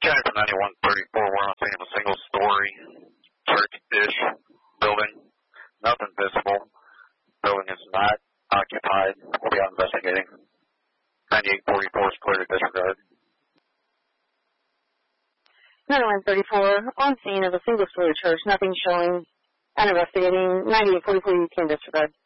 County from 9134, we're on scene of a single-story church-ish building. Nothing visible. Building is not occupied. We'll be out investigating. 9844 is clear to disregard. 9134, on scene of a single-story church. Nothing showing. And investigating. 9844, you can disregard.